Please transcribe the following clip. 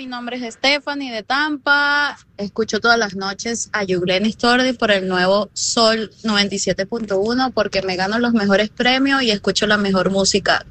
mi nombre es Stephanie de Tampa. Escucho todas las noches a Yuglen Stordi por el nuevo Sol 97.1 porque me gano los mejores premios y escucho la mejor música.